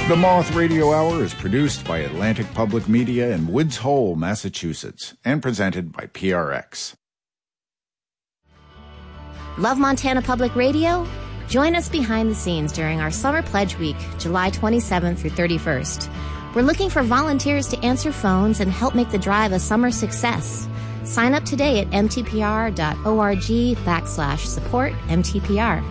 The Moth Radio Hour is produced by Atlantic Public Media in Woods Hole, Massachusetts, and presented by PRX. Love Montana Public Radio? Join us behind the scenes during our Summer Pledge Week, July 27th through 31st. We're looking for volunteers to answer phones and help make the drive a summer success. Sign up today at mtpr.org/support-MTPR.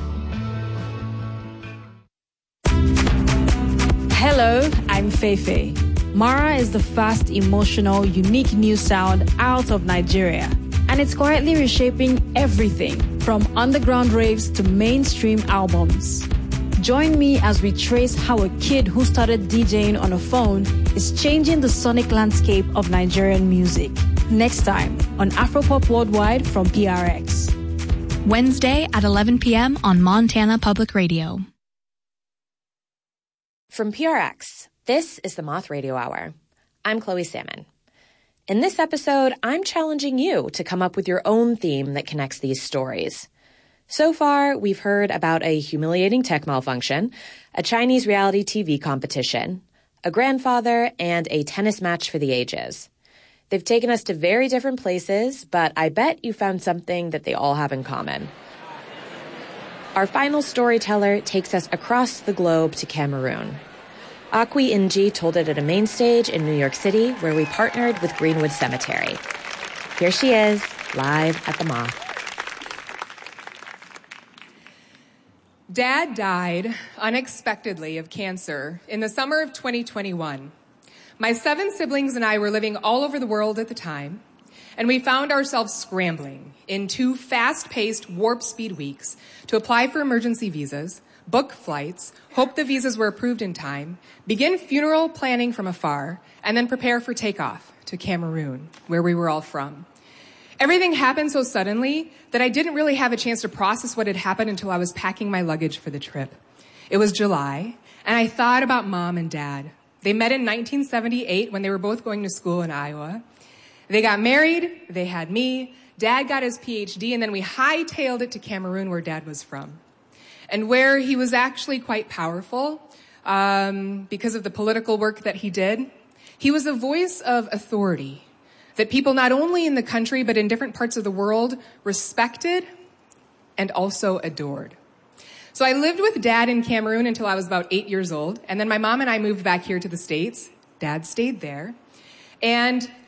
Hello, I'm Feifei. Mara is the fast, emotional, unique new sound out of Nigeria. And it's quietly reshaping everything from underground raves to mainstream albums. Join me as we trace how a kid who started DJing on a phone is changing the sonic landscape of Nigerian music. Next time on Afropop Worldwide from PRX. Wednesday at 11 p.m. on Montana Public Radio. From PRX, this is the Moth Radio Hour. I'm Chloe Salmon. In this episode, I'm challenging you to come up with your own theme that connects these stories. So far, we've heard about a humiliating tech malfunction, a Chinese reality TV competition, a grandfather, and a tennis match for the ages. They've taken us to very different places, but I bet you found something that they all have in common. Our final storyteller takes us across the globe to Cameroon. Akwi Inji told it at a main stage in New York City, where we partnered with Greenwood Cemetery. Here she is, live at the Moth. Dad died unexpectedly of cancer in the summer of 2021. My 7 siblings and I were living all over the world at the time, and we found ourselves scrambling in 2 fast-paced warp speed weeks to apply for emergency visas, book flights, hope the visas were approved in time, begin funeral planning from afar, and then prepare for takeoff to Cameroon, where we were all from. Everything happened so suddenly that I didn't really have a chance to process what had happened until I was packing my luggage for the trip. It was July, and I thought about Mom and Dad. They met in 1978 when they were both going to school in Iowa. They got married, they had me, Dad got his PhD, and then we hightailed it to Cameroon, where Dad was from. And where he was actually quite powerful because of the political work that he did. He was a voice of authority that people not only in the country but in different parts of the world respected and also adored. So I lived with Dad in Cameroon until I was about 8 years old, and then my mom and I moved back here to the States. Dad stayed there. And